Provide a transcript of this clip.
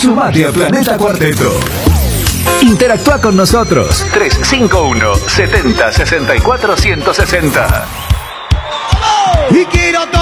Sumate a Planeta Cuarteto. Interactúa con nosotros. 351 70 64 160. Y quiero